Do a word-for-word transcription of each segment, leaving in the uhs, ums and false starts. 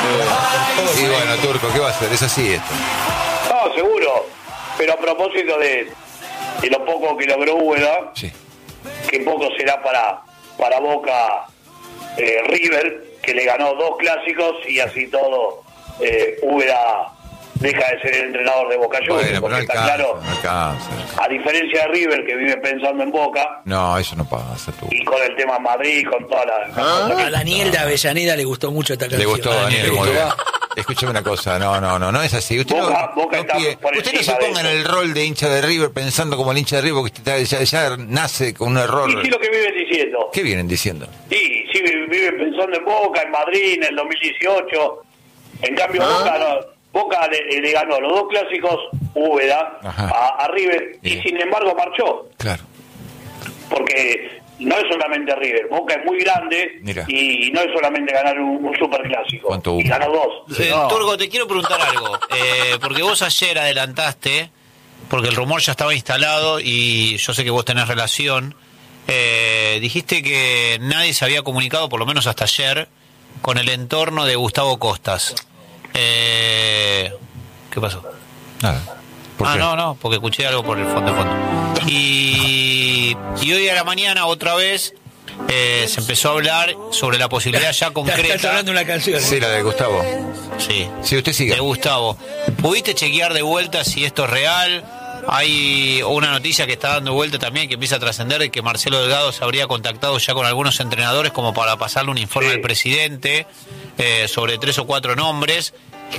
Y bueno, Turco, ¿qué va a hacer? Es así esto. No, seguro. Pero a propósito de, de lo poco que logró Úbeda, sí. que poco será para, para Boca eh, River, que le ganó dos clásicos y así todo eh, Úbeda deja de ser el entrenador de Boca Juniors, bueno, porque no está alcanza, claro, no alcanza, no alcanza. A diferencia de River, que vive pensando en Boca, no, eso no pasa, tú. Y con el tema Madrid, con toda la... ¿Ah? A Daniel de Avellaneda le gustó mucho esta canción. Le gustó a Daniel, muy bien. gustó. Escúchame una cosa, no, no, no, no es así. Usted Boca, no, Boca no, está pide, por usted no se encima de ponga en eso. el rol de hincha de River pensando como el hincha de River, porque usted ya, ya nace con un error. Y sí lo que viven diciendo. ¿Qué vienen diciendo? Sí, sí, viven pensando en Boca, en Madrid, en el dos mil dieciocho. En cambio, ¿Ah? Boca, no, Boca le, le ganó los dos clásicos Úbeda a, a River, Bien. y sin embargo marchó. Claro. Porque no es solamente River, Boca es muy grande. Mira. Y no es solamente ganar un, un superclásico. ¿Cuánto hubo? Y ganó dos. Eh, No. Turco, te quiero preguntar algo, eh, porque vos ayer adelantaste, porque el rumor ya estaba instalado y yo sé que vos tenés relación, eh, dijiste que nadie se había comunicado, por lo menos hasta ayer, con el entorno de Gustavo Costas. Eh, ¿Qué pasó? Nada. ¿Por Ah, qué? no, no, porque escuché algo por el fondo de fondo. Y, y hoy a la mañana otra vez eh, se empezó a hablar sobre la posibilidad ya concreta. Estás hablando de una canción. Sí, la de Gustavo. Sí. Sí, usted sigue. De Gustavo. ¿Pudiste chequear de vuelta si esto es real? Hay una noticia que está dando vuelta también que empieza a trascender de que Marcelo Delgado se habría contactado ya con algunos entrenadores como para pasarle un informe Sí. al presidente eh, sobre tres o cuatro nombres.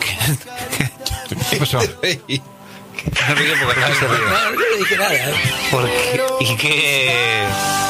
¿Qué pasó? No ríe porque acá se ríe. No, no le dije nada. ¿eh? Porque, y que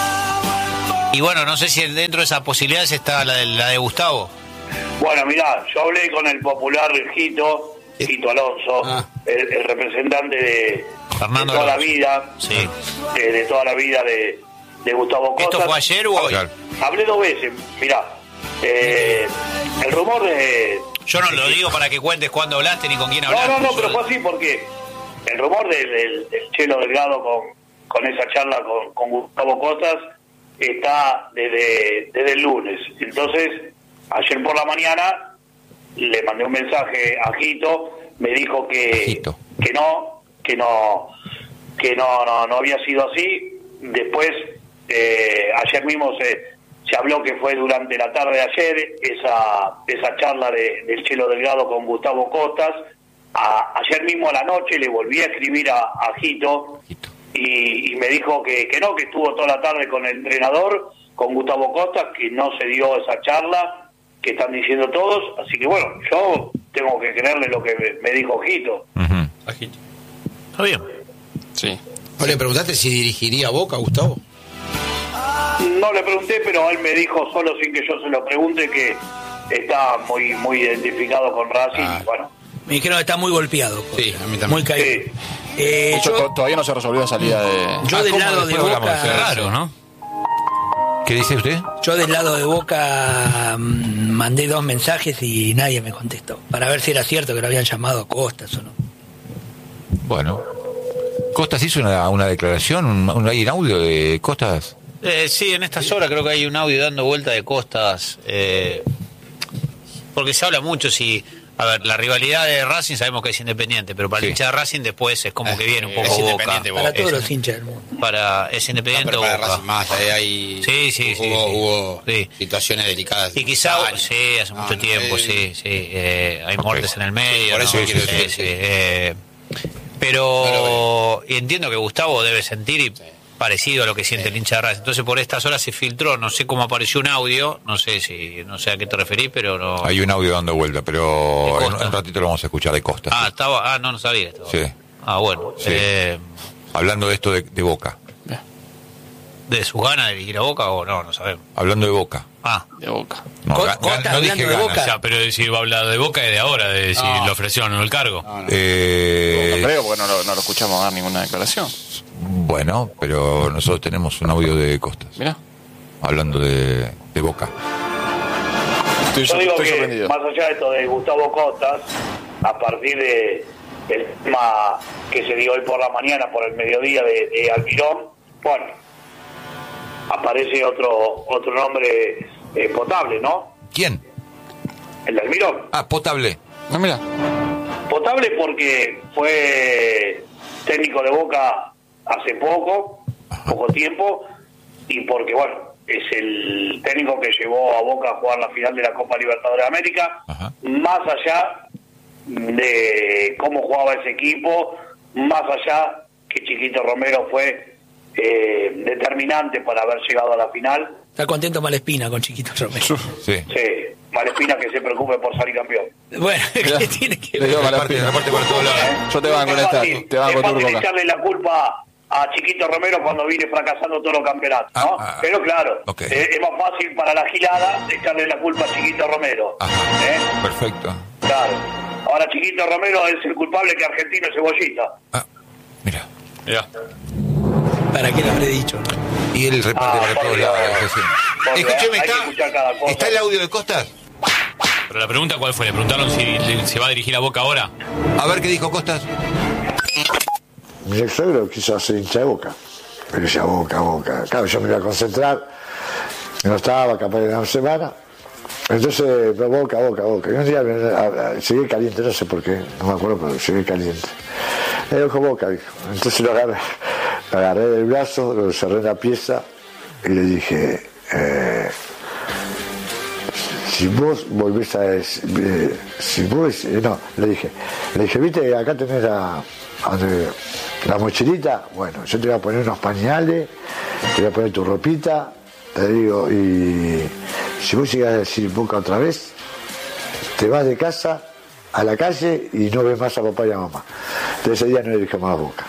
y bueno, no sé si dentro de esas posibilidades está la de, la de Gustavo. Bueno, mirá, yo hablé con el popular Jito, Jito Alonso, Ah. el, el representante de, Fernando de toda la Alonso. vida, Sí. eh, de toda la vida de, de Gustavo Costas. ¿Esto fue ayer o hoy? Claro. Hablé dos veces, mirá. Eh, el rumor de... Yo no lo digo para que cuentes cuándo hablaste ni con quién No, hablaste. no, no, Yo- pero fue así porque el rumor del, del, del Chelo Delgado con, con esa charla con, con Gustavo Costas está desde, desde el lunes. Entonces, ayer por la mañana le mandé un mensaje a Jito, me dijo que, Jito. que no, que no, que no, no, no había sido así. Después, eh, ayer mismo se, se habló que fue durante la tarde de ayer esa, esa charla de, del Chelo Delgado con Gustavo Costas. A, ayer mismo a la noche le volví a escribir a, a Jito, Jito. y, y me dijo que, que no, que estuvo toda la tarde con el entrenador, con Gustavo Costas, que no se dio esa charla que están diciendo todos. Así que bueno, yo tengo que creerle lo que me, me dijo Jito. Ujú. Está bien. Sí. ¿O le preguntaste si dirigiría a Boca, Gustavo? No le pregunté, pero él me dijo solo sin que yo se lo pregunte que está muy muy identificado con Racing. Ah. Y bueno, Me dijeron que está muy golpeado. Sí, a mí también. Muy caído. sí. Eh, De hecho, yo to- todavía no se resolvió la salida de... yo Ah, del ¿cómo? lado de Después hablamos Boca... de eso. Raro, ¿no? ¿Qué dice usted? Yo del lado de Boca mm, mandé dos mensajes y nadie me contestó. Para ver si era cierto que lo habían llamado a Costas o no. Bueno. ¿Costas hizo una, una declaración? Un, un, ¿Hay un audio de Costas? Eh, sí, en estas horas creo que hay un audio dando vuelta de Costas, eh, porque se habla mucho si, a ver, la rivalidad de Racing sabemos que es independiente, pero para Sí. el hincha de Racing después es como que viene un Eh, poco es Boca. independiente Boca. Para todos Es- los hinchas del mundo. para es No, independiente pero o para Boca. Racing más, eh, hay, Sí, sí, sí, hubo, sí. hubo Sí. situaciones delicadas. Y quizá, Años. sí, hace No, mucho no, tiempo, eh, sí, sí, eh, hay Ok. muertes en el medio. por eso ¿no? quiero Sí, decir, sí, sí. eh, No pero y entiendo que Gustavo debe sentir y parecido a lo que siente Sí. el hincha de Racing. Entonces por estas horas se filtró, no sé cómo apareció un audio, no sé si, no sé a qué te referís, pero no. Hay un audio dando vuelta, pero ¿De en Costas? un ratito lo vamos a escuchar de Costas. Ah, estaba, ah, no, no sabía esto. Sí. Ah, bueno. Sí. Eh, Hablando de esto de, de Boca. ¿De sus ganas de dirigir a Boca o no? No sabemos. Hablando de Boca. Ah, De Boca. No, Co- ga- Costas no hablando dije de ganas. Boca. Ya, pero si va a hablar de Boca es de ahora, de si No. le ofrecieron el cargo. No, no. Eh, No creo porque no lo, no lo escuchamos dar ninguna declaración. bueno, pero nosotros tenemos un audio de Costas. Mirá. Hablando de, de Boca. Estoy, Yo digo estoy que sorprendido. más allá de esto de Gustavo Costas, a partir de el tema que se dio hoy por la mañana, por el mediodía de, de Almirón, bueno, aparece otro otro nombre eh, potable, ¿no? ¿Quién? ¿El de Almirón? Ah, potable. No, mira. Potable porque fue técnico de Boca hace poco, poco tiempo, y porque, bueno, es el técnico que llevó a Boca a jugar la final de la Copa Libertadores de América. Ajá. Más allá de cómo jugaba ese equipo, más allá que Chiquito Romero fue eh, determinante para haber llegado a la final. Está contento Malespina con Chiquito Romero. Sí. Sí, Malespina que se preocupe por salir campeón. Bueno, ¿qué tiene que Le ver? digo, Reparte, reparte por todos lados. Yo te banco en Es esta, fácil, te banco es fácil Turco acá. echarle la culpa a Chiquito Romero cuando viene fracasando todos los campeonatos, ¿no? Ah, ah, Pero claro, okay. eh, es más fácil para la gilada echarle la culpa a Chiquito Romero. Ajá. ¿eh? Perfecto. Claro. Ahora Chiquito Romero es el culpable que Argentino es Cebollita. Ah, mira. Mirá. ¿Para qué lo habré dicho? ¿no? Y él reparte Ah, para por todos Dios. lados. sí. Porque Escúcheme, hay que ¿está, escuchar cada cosa. ¿está el audio de Costas? Pero la pregunta, ¿cuál fue? Le preguntaron si le- se va a dirigir a Boca ahora. A ver qué dijo Costas. Mi ex suegro quiso hacer hincha de Boca. Pero decía Boca, Boca. Claro, yo me iba a concentrar. No estaba capaz de una semana. Entonces, pero Boca, Boca, Boca. Y un día me- a- a- llegué caliente, no sé por qué. No me acuerdo, pero llegué caliente. Me dijo Boca, dijo. Entonces lo agarré, lo agarré del brazo, lo cerré en la pieza y le dije... Eh, si vos volvés a decir, eh, si vos, eh, no, le dije, le dije, viste, acá tenés la, a donde- la mochilita, bueno, yo te voy a poner unos pañales, te voy a poner tu ropita, te digo, y si vos llegás a decir Boca otra vez, te vas de casa a la calle y no ves más a papá y a mamá. Entonces ese día no le dije más a Boca.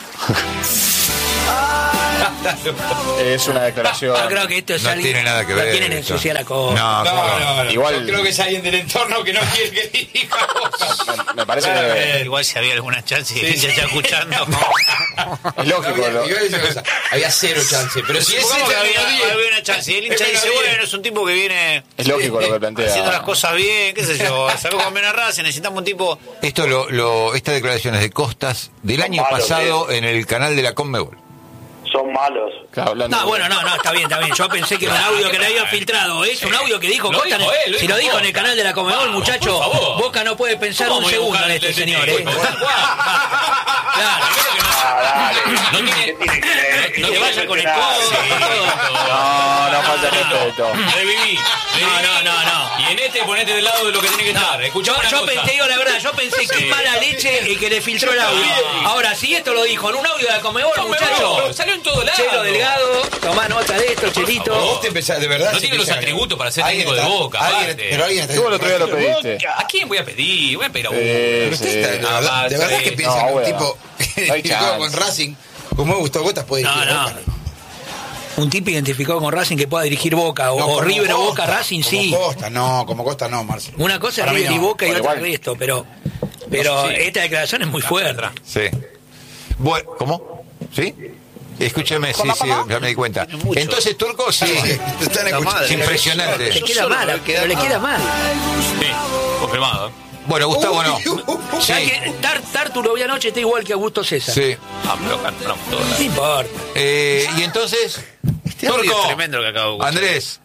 Es una declaración. Yo creo que esto es No alguien- tiene nada que no ver. quieren esto. ensuciar la cosa. No, ¿cómo no? Igual- Yo creo que es alguien del entorno que no quiere que dirija Boca. Me, me parece que Eh, igual si había alguna chance de que ya está escuchando. es lógico. Había, lo- iba a decir una cosa, había cero chance, pero si es Supongamos ese que había, menos diez, había una chance. Y el hincha es menos dice, diez. bueno, es un tipo que viene es lógico lo que plantea. haciendo las cosas bien, qué sé yo. Sacó campeón a Racing, necesitamos un tipo... Esto lo, lo, esta declaración es de Costas del año malos, pasado en el canal de la Conmebol. Son malos. Claro, hablando- No, bueno, no, no, está bien, está bien. Yo pensé que era un audio que le habían filtrado. Es un audio que dijo Lo Costa. en el- dijo él, lo si lo dijo dijo en el Costa. canal de la Comebol, muchacho, por favor. Boca no puede pensar ¿Cómo un voy a segundo buscar en el este T T? señor, ¿eh? Claro. Ah, dale. No tiene- ¿Qué tiene que ver? no te ¿Qué vayas con el tiene que codo, ver? todo. No, no falta respeto. Reviví. No, no, no, no. Y en este ponete del lado de lo que tiene que estar. Escuchá Yo, una yo cosa. pensé, digo la verdad, yo pensé que mala leche el que le filtró el audio. Ahora, si esto lo dijo en un audio de la Comebol, muchacho. Pero salió en todos lados. Chelo Delgado, tomá nota de esto, Chelito. Vos te empezás, de verdad. No se tiene los empieza a- atributos para ser Alguien técnico de está- Boca, alguien- aparte. Pero alguien está... Tú el otro día lo pediste. ¿A quién voy a pedir? Voy a pedir a Boca. Eh, Pero usted sí. está, de verdad, de verdad que No, piensa no, que un bueno. tipo que Hay jugó chance. con Racing, como Gustavo Gotas, puede No, dirigir a no. Boca. Un tipo identificado con Racing que pueda dirigir Boca, o, No, o como River o Boca, Costa, Racing, como sí. Costa, no, como Costa no, Marcelo. Una cosa es Para mí River y no. Boca y Pero otra el igual. resto, pero pero Sí. esta declaración es muy fuerte. Sí. Bueno, ¿cómo? ¿Sí? Escúcheme, sí, sí, ya me di cuenta. mucho. Entonces, Turco, sí. Te están La escuchando. madre. Impresionante. Le queda mal, pero le queda mal. Sí, confirmado. Bueno, Gustavo no. ¿Sabes Sí. que Tar- Tartu lo vi anoche, está igual que Augusto César? Sí. Ah, pero cantamos todas. No importa. Eh, y entonces, Este audio Turco, es tremendo lo que acabo de escuchar. Andrés,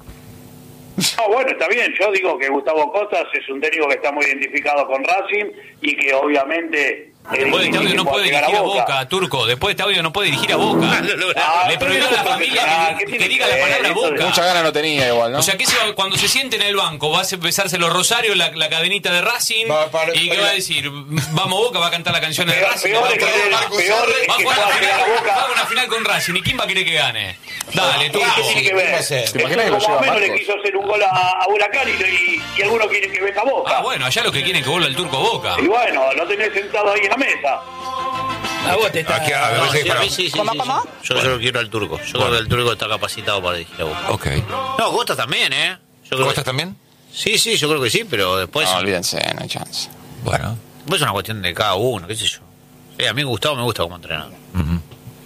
No, bueno, está bien. Yo digo que Gustavo Costas es un técnico que está muy identificado con Racing y que obviamente... es Después de este difícil audio que no pueda puede llegar dirigir a Boca, Turco. Después de este audio no puede dirigir a Boca. Ah, Le prohibió a la familia ah, que, ¿qué que tiene diga que la ver? palabra Eso de- Boca. Mucha gana no tenía igual, ¿no? O sea, que se va- cuando se siente en el banco, va a besarse los rosarios, la, la cadenita de Racing, Va, para- y que para- va a decir, vamos Boca, va a cantar la canción de Peor, Racing. peor va a es que, jugar- Marcos peor Sarre, es va a que jugar pueda una llegar a final, va a Boca. jugar una final con Racing. ¿Y quién va a querer que gane? Dale, ¿Qué Turco. tiene que ¿Qué ver? va a hacer? ¿Te imaginas que lo Eso lleva como menos le Marcos? quiso hacer un gol a, a Huracán y, y, y algunos quieren que venga a Boca. Ah, bueno, allá los que quieren que vuelva el Turco a Boca. Y bueno, lo tenés sentado ahí en la mesa. A vos te está... Aquí, a ver, No, sí, sí, a pará. mí sí, sí, sí, sí. Yo, yo lo quiero al Turco. Yo creo que el Turco está capacitado para dirigir a Boca. ok. No, Costa también, ¿eh? Yo creo ¿Costas que... también? Sí, sí, yo creo que sí, pero después... No, olvídense, no hay chance. Bueno. después es una cuestión de cada uno, qué sé yo. Sí, a mí Gustavo me gusta como entrenador. Ujú.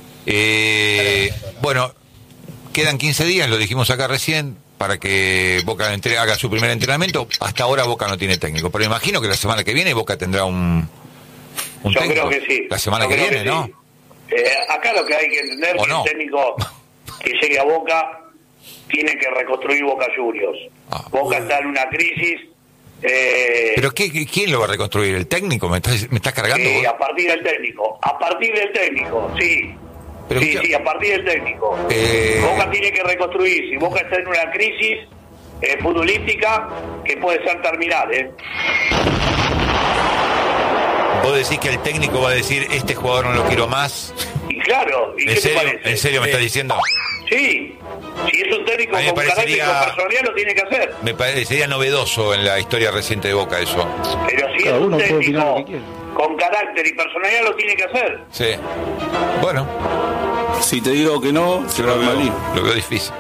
Eh, bueno, quedan quince días, lo dijimos acá recién, para que Boca entre- haga su primer entrenamiento. Hasta ahora Boca no tiene técnico, pero imagino que la semana que viene Boca tendrá un, un Yo técnico. creo que sí. La semana Yo que creo viene, sí. ¿no? Eh, acá lo que hay que entender ¿O es que no? el técnico que llegue a Boca tiene que reconstruir Boca Juniors. Ah. Boca está en una crisis Eh, ¿Pero qué, qué- quién lo va a reconstruir? ¿El técnico? ¿Me estás, me estás cargando sí, vos? a partir del técnico. A partir del técnico, sí. Pero sí, qué- sí, a partir del técnico. Eh, Boca tiene que reconstruirse. Boca está en una crisis eh, futbolística que puede ser terminal, ¿eh? Vos decís que el técnico va a decir, este jugador no lo quiero más. Y claro, ¿y ¿En qué te serio? parece? ¿En serio me Eh, estás diciendo? Sí, si es un técnico A mí me con carácter y parecería- con personalidad lo tiene que hacer. Me parecería novedoso en la historia reciente de Boca eso. Pero si Cada es un uno puede opinar lo que técnico quiera. con carácter y personalidad lo tiene que hacer. Sí. Bueno, Si te digo que no, se lo lo veo, malí. lo veo difícil.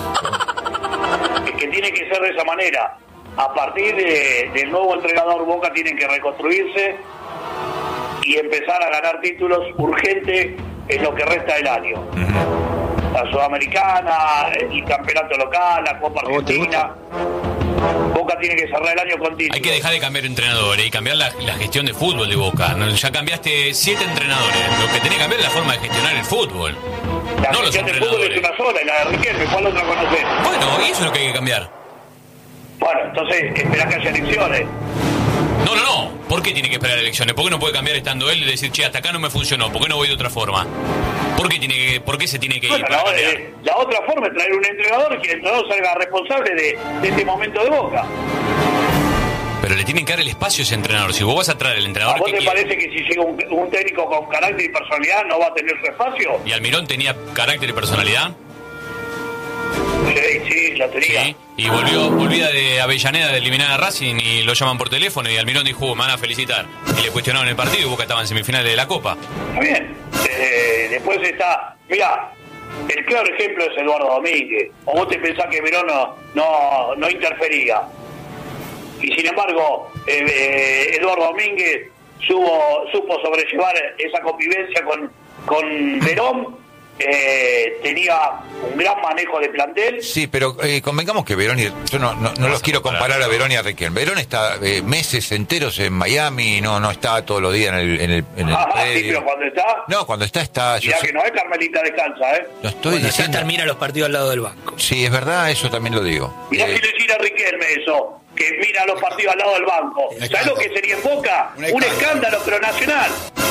Es que tiene que ser de esa manera. A partir de- del nuevo entrenador, Boca tiene que reconstruirse y empezar a ganar títulos urgente en lo que resta del año. La Sudamericana, el campeonato local, la Copa vos te Argentina. Boca tiene que cerrar el año con títulos. Hay que dejar de cambiar entrenadores y cambiar la, la gestión de fútbol de Boca. No, ya cambiaste siete entrenadores. Lo que tenés que cambiar es la forma de gestionar el fútbol. La no los gestión de fútbol es entrenadores. una sola, y la de Riquelme, ¿cuál otra conocés? Bueno, y eso es lo que hay que cambiar. Bueno, entonces espera que haya elecciones. No, no, no. ¿Por qué tiene que esperar elecciones? ¿Por qué no puede cambiar estando él y decir, che, hasta acá no me funcionó? ¿Por qué no voy de otra forma? ¿Por qué, tiene que, por qué se tiene que ir Bueno, para la, cambiar? eh, la otra forma es traer un entrenador y que el entrenador salga responsable de, de este momento de Boca. Pero le tienen que dar el espacio a ese entrenador. Si vos vas a traer el ¿A entrenador vos que te quiere... parece que si llega un, un técnico con carácter y personalidad no va a tener su espacio? ¿Y Almirón tenía carácter y personalidad? Sí, sí, la tenía. Sí. Y volvió, volvía de Avellaneda de eliminar a Racing y lo llaman por teléfono y Almirón dijo, me van a felicitar. Y le cuestionaron el partido y Boca estaba en semifinales de la Copa. Está bien. Eh, después está... Mirá, el claro ejemplo es Eduardo Domínguez. O vos te pensás que Verón no, no, no interfería. Y sin embargo, eh, eh, Eduardo Domínguez supo, supo sobrellevar esa convivencia con, con Verón. Eh, tenía un gran manejo de plantel. Sí, pero eh, convengamos que Verón y... Yo no, no, no los quiero comparar a Verón y a Riquelme. Verón está eh, meses enteros en Miami, no no está todos los días en el, en el, en el Ah, sí, predio. pero cuando está... No, cuando está, está... Yo Mirá sé- que no es Carmelita descansa, ¿eh? no estoy Bueno, ya diciendo... termina los partidos al lado del banco. Sí, es verdad, eso también lo digo. Mirá Eh, si le tira a Riquelme eso, que mira los partidos al lado del banco. ¿Sabes lo que sería en Boca? Un Un escándalo. escándalo, pero nacional.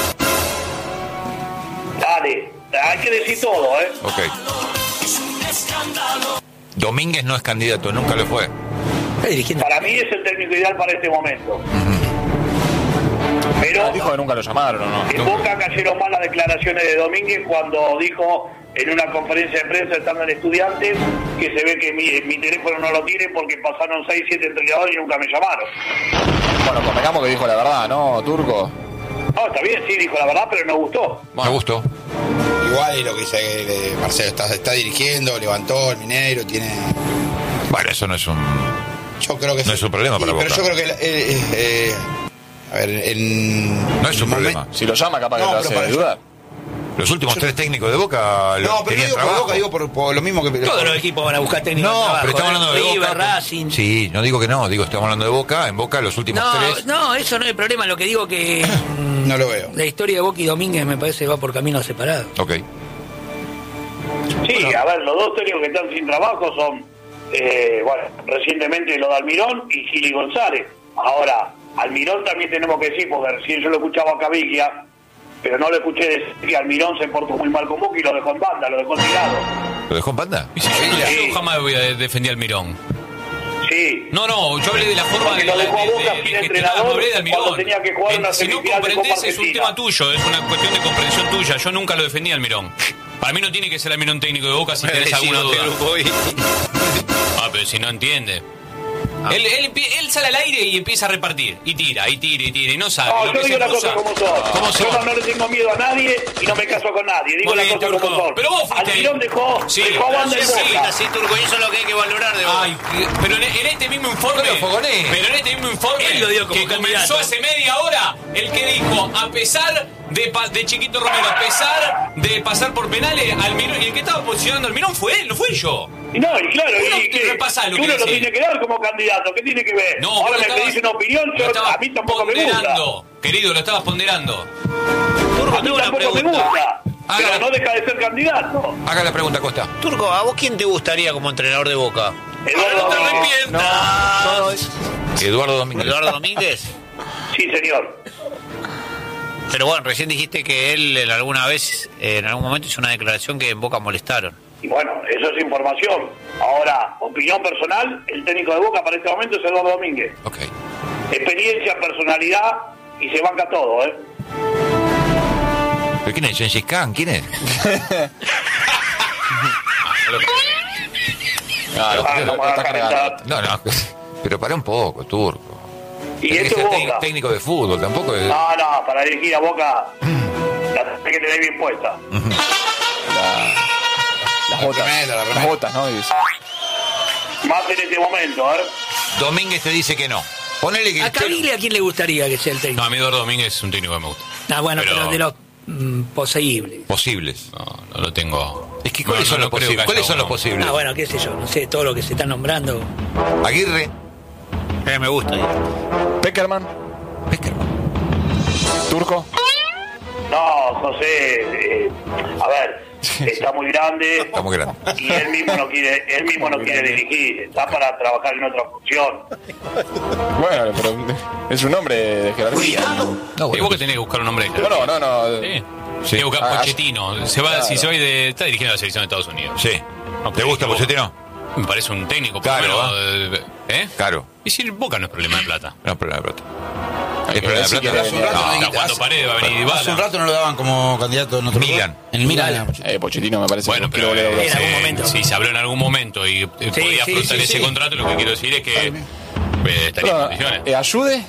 Dale, hay que decir todo, ¿eh? ok. Domínguez no es candidato, nunca lo fue. Está dirigiendo. Para mí es el técnico ideal para este momento. Pero Dijo que nunca lo llamaron, ¿o no? en Boca cayeron mal las declaraciones de Domínguez cuando dijo en una conferencia de prensa estando en Estudiantes que se ve que mi, mi teléfono no lo tiene porque pasaron seis, siete entrenadores y nunca me llamaron. Bueno, convengamos que dijo la verdad, ¿no, Turco? No, está bien, sí, dijo la verdad, pero no gustó. Me gustó. Igual es lo que dice eh, Marcelo, está, está dirigiendo, levantó el Mineiro, tiene... Bueno, eso no es un... Yo creo que No es un problema para Pero Boca. yo creo que... eh, eh, eh, a ver, en... No es un en problema. momen- Si lo llama, capaz que No, lo pero hace para- dudar. Los últimos tres técnicos de Boca lo- No, pero no tenían digo por trabajo. Boca, digo por, por lo mismo que... Todos los equipos van a buscar técnicos de No, trabajo, pero estamos ¿eh? hablando de River, Boca. Racing. Sí, no digo que no, digo estamos hablando de Boca. En Boca los últimos No, tres... no, eso no es problema. Lo que digo que mm, No lo veo. la historia de Boca y Domínguez me parece que va por caminos separados. Ok. Sí, a ver, los dos técnicos que están sin trabajo son, eh, bueno, recientemente lo de Almirón y Gili González. Ahora, Almirón también tenemos que decir, porque recién yo lo escuchaba a Caviglia, pero no lo escuché decir que Almirón se portó muy mal con Boca y lo dejó en banda, lo dejó tirado. ¿Lo dejó en panda? Y si yo, Sí. yo jamás voy a de- defender al Mirón. Sí. No, no, yo hablé de la forma Porque de, lo dejó a de- Boca de- sin de gestionar, entrenador no hablé de Almirón. cuando tenía que jugar En- una si no semifinal de Copa comprendés, es un Argentina. tema tuyo, es una cuestión de comprensión tuya. Yo nunca lo defendí al Mirón. Para mí no tiene que ser Almirón técnico de Boca si tenés alguna duda. Ah, pero si no entiende. Él, él, empie- él sale al aire y empieza a repartir. Y tira, y tira, y tira, y no sabe. No, Lo yo que digo se las cruza- cosas como son. ¿Cómo Yo son? no, no le tengo miedo a nadie y no me caso con nadie. Digo Muy las bien, cosas Turco. como son. Pero vos fuiste Almirón ahí. dejó, Sí, dejó a pero banda en sí, Boca. Así, Turco, y eso es lo que hay que valorar de vos. Ay, que- pero en, en este mismo informe. No lo fogonee. Pero en este mismo informe. Él lo dio como que candidato. comenzó hace media hora. El que dijo, a pesar de, pa- de Chiquito Romero, a pesar de pasar por penales, Almirón. Y el que estaba posicionando al Almirón fue él, no fui yo. Y no, y claro, Uno y te que repasa lo uno que lo decís. tiene que dar como candidato. ¿Qué tiene que ver? No, Ahora vos me lo pedís estabas- una opinión, lo yo, estabas a mí tampoco me gusta. ponderando. Querido, lo estabas ponderando. Turco, A mí tengo una tampoco me pregunta. gusta. Haga Pero la- no deja de ser candidato. Haga la pregunta, Costa. Turco, ¿a vos quién te gustaría como entrenador de Boca? Eduardo No te Domínguez. arrepientas. Eduardo Domínguez. Eduardo Domínguez. Sí, señor. Pero bueno, recién dijiste que él en alguna vez, en algún momento hizo una declaración que en Boca molestaron. Y bueno, eso es información. Ahora, opinión personal, el técnico de Boca para este momento es Eduardo Domínguez. Ok. Experiencia, personalidad y se banca todo, ¿eh? ¿Pero quién es? ¿Gengis Khan? ¿Quién es? Claro, Ah, no, lo está cargando. No, no. Pero para un poco, Turco. Y Tenés esto que es ser Boca. tec- técnico de fútbol, tampoco es... No, no, para dirigir a Boca la tenés que tener bien puesta. Las botas, remera, la remera. las botas, ¿no? Y- Más en este momento, ¿eh? Domínguez te dice que no. Ponele que... ¿A Caviglia a quién le gustaría que sea el No, técnico? a mí Eduardo Domínguez es un técnico que me gusta. Ah, bueno, pero, pero- de los mm, poseíbles. Posibles. No, no lo tengo. Es que ¿cuáles No, son no, los no creo que posibles? haya ¿Cuáles son los uno. posibles? Ah, bueno, qué sé yo, no sé, todo lo que se está nombrando. Aguirre. Eh, me gusta. Peckerman, Peckerman. Turco. No, José, eh, a ver, está muy grande Está muy grande. y él mismo no quiere, él mismo no quiere dirigir, está para trabajar en otra función. Bueno, pero es un hombre de jerarquía. No, Y bueno, vos que tenés que buscar un nombre. No, no, no, no. Sí. Sí. Tenés que buscar Ah, Pochettino. Se va, claro. Si se va de. Está dirigiendo la selección de Estados Unidos. Sí. No, ¿Te gusta Boca. Pochettino? Me parece un técnico. por Claro, lo menos, ¿eh? Claro. Y si Boca no es problema de plata. No, problema de plata. Hay ¿Es que problema ver si de quiere plata? Hace un rato No. no, Está hace- jugando Paredes, va a venir Dybala. Hace un rato no lo daban como candidato en otro Milan. club. En Milan. Eh, Pochettino me parece Bueno, que pero quiere volver a eh, En algún eh, momento. si se habló en algún momento y eh, podía sí, afrontar sí, ese sí. contrato, lo que quiero decir es que eh, estaría en Pero, condiciones. eh, ¿ayude?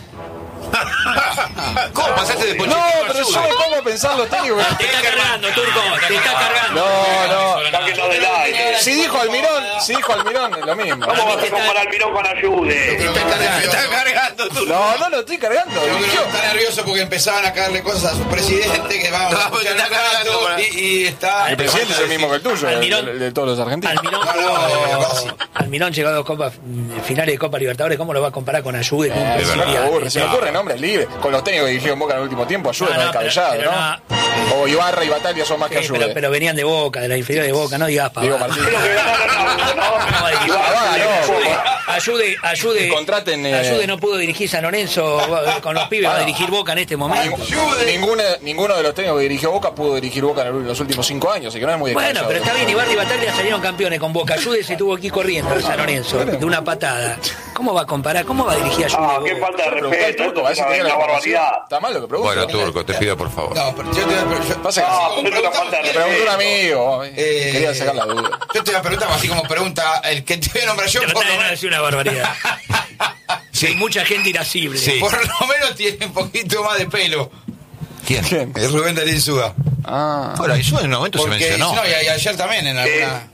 ¿Cómo pasaste de Pochettino? No, a pero yo Ayude? me pongo a pensar los técnicos. Te está cargando, Turco, te está cargando. No, no. Sáquenlo del aire. Si dijo Almirón, si dijo Almirón, es lo mismo. ¿Cómo vas a comparar Mirón con Ayude? Está cargando. Está cargando. No, no lo estoy cargando. Yo creo que dirigió. está nervioso porque empezaban a caerle cosas a su presidente que vamos a escuchar un rato y, y está... El presidente es el mismo que el tuyo, el, Almirón. el de todos los argentinos. Almirón, No, no, no, casi. Almirón llegó a dos copas, mm, finales de Copa Libertadores, ¿cómo lo va a comparar con Ayude? Eh, Nunca se me sería- ocurre, se me ocurre nombres libres. Con los técnicos que dirigió en Boca en el último tiempo, Ayude No, no, no, descabellado, pero- ¿no? pero O Ibarra y Bataglia son más que Sí, pero, Ayude. pero venían de Boca, de la inferior de Boca, no digas Digo, pavadas. Martín. Creo que no, no, no, no, ¿Cómo va a dirigir? Ah, no, Ayude, ayude, ayude, Que contraten, eh, ayude no pudo dirigir San Lorenzo va- con los pibes, va a dirigir Boca en este momento. Ningún- Ninguno, ninguno de los técnicos que dirigió Boca pudo dirigir Boca en los últimos cinco años, así que no es muy Bueno, descabellado. pero está bien, Ibarra y Bataglia salieron campeones con Boca. Ayude se tuvo que ir corriendo de San Lorenzo, de una patada. ¿Cómo va a comparar? ¿Cómo va a dirigir Ayude? Ah, qué Boca? falta de Preguntá al respeto, Turco, a ver si esto es tiene la una información. barbaridad. Está mal lo que pregunto. Bueno, Turco, te pido por favor. No, pero yo te voy a preguntar. Pasa que No, pero es una falta de le preguntó un amigo. Eh, Quería sacar la duda. Yo te voy a preguntar, así como pregunta el que te voy a nombrar yo, Tratá por de lo no menos, decir una barbaridad. Sí. Hay mucha gente irascible. Sí. por lo menos tiene un poquito más de pelo. ¿Quién? ¿Quién? El Rubén Darín Suda. Ah. Ahora, eso en un momento se Porque mencionó. no, y, y ayer también en alguna.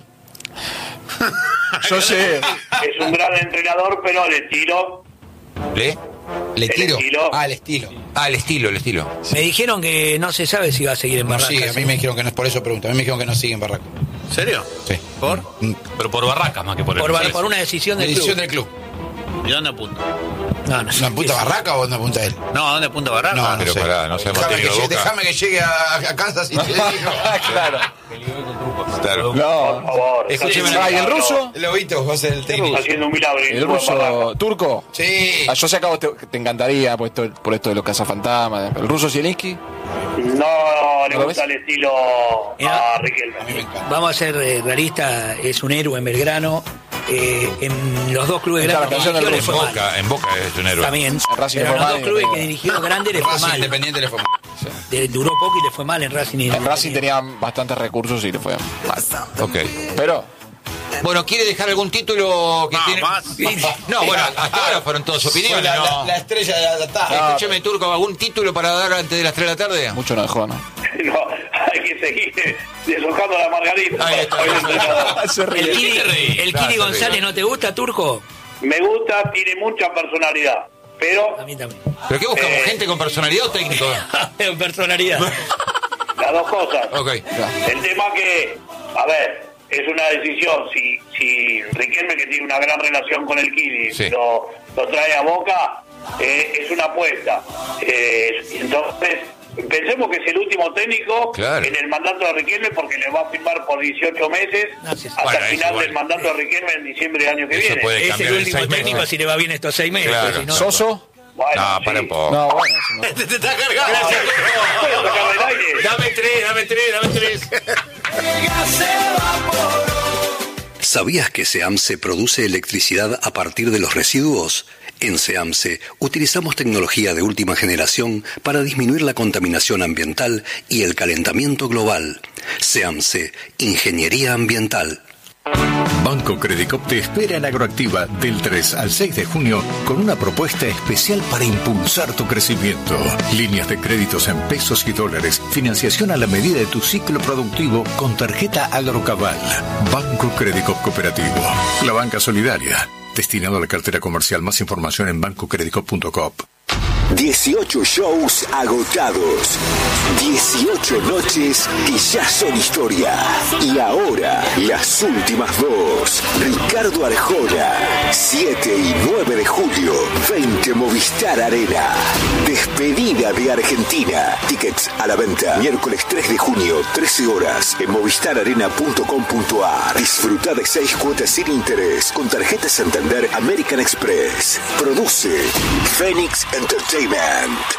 Yo sé. Es un gran entrenador, pero el estilo... ¿Le? ¿Le El tiro? estilo. Ah, el estilo. Ah, el estilo, el estilo. Me dijeron que no se sabe si va a seguir en No Barracas. sigue, a mí me dijeron que no es por eso pregunto. A mí me dijeron que no sigue en Barraco. ¿En serio? Sí. ¿Por? Mm. Pero por Barracas más que por el por, club. por una decisión del Decisión club. del club. ¿Y dónde apunta? No, no sé. ¿Una punta Barraca o una punta él? No, ¿dónde apunta Barracas? No, no Pero sé. pará, no sabemos Déjame que, técnico de llegue, Boca. déjame que llegue a, a Kansas y te digo. Claro. Claro. Por No. favor. Escúcheme, está Ah, ¿y el haciendo- ruso? El Lobito va a ser el técnico. Está haciendo un milagro. El ruso turco. Sí. Ah, yo sé que a vos te, te encantaría por esto, por esto de los cazafantasmas. El ruso Zielinski. No, le ¿No lo gusta ves? el estilo Mira. a Riquelme. A mí me encanta. Vamos a ser eh, realistas, es un héroe en Belgrano. Eh, en los dos clubes Está la grandes que canción del dirigió le ruso. fue mal. Boca, en Boca es un héroe. También. En Racing Pero le en fue los dos mal, clubes pero- que dirigió grandes le fue Racing mal. Independiente le fue. De- duró poco y le fue mal en Racing. En Racing tenía bastantes recursos y le fue mal. Ok. Pero, Bueno, ¿quiere dejar algún título que No, tiene? más. No, bueno, hasta ahora fueron todas Fue opiniones, la, ¿no? la, la estrella de la, la tarde. Escúcheme, Turco, ¿algún título para dar antes de las tres de la tarde? mucho no dejó, ¿no? No, hay que seguir deshojando la margarita. Ahí está. Hoy el entrenador. Se El ríe. Kiri, te reí? el Claro, Kiri se González, reí. ¿no te gusta, Turco? Me gusta, tiene mucha personalidad. Pero A mí también. ¿Pero qué buscamos? Eh. ¿Gente con personalidad o técnico? En personalidad. las dos cosas. Ok. El tema que, a ver, es una decisión. Si, si Riquelme, que tiene una gran relación con el Kili, Sí. lo, lo trae a Boca, eh, es una apuesta. Eh, entonces, pensemos que es el último técnico claro. en el mandato de Riquelme, porque le va a firmar por dieciocho meses No, sí, sí. hasta Bueno, el final igual. del mandato de Riquelme en diciembre del año que Eso viene. puede Es cambiar el en último seis técnico meses. si le va bien estos seis meses. Claro. si no- ¿Soso? Bueno, No, sí. para un poco. No, bueno. si no- Te, te está cargando. ¿Puedo sacar del aire? Dame tres, dame tres, dame tres. ¿Sabías que SEAMSE produce electricidad a partir de los residuos? En SEAMSE utilizamos tecnología de última generación para disminuir la contaminación ambiental y el calentamiento global. SEAMSE, Ingeniería Ambiental. Banco Credicop te espera en Agroactiva del tres al seis de junio con una propuesta especial para impulsar tu crecimiento. Líneas de créditos en pesos y dólares, financiación a la medida de tu ciclo productivo con tarjeta Agrocabal. Banco Credicop Cooperativo, la banca solidaria. Destinado a la cartera comercial. Más información en banco credicop punto com. dieciocho shows agotados, dieciocho noches que ya son historia. Y ahora, las últimas dos. Ricardo Arjona, siete y nueve de julio, veinte Movistar Arena. Despedida de Argentina. Tickets a la venta. Miércoles tres de junio, trece horas, en movistar arena punto com punto a r. Disfruta de seis cuotas sin interés con tarjeta Santander American Express. Produce Phoenix Entertainment.